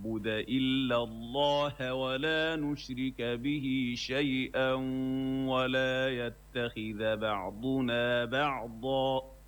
نعبد إلا الله ولا نشرك به شيئا ولا يتخذ بعضنا بعضا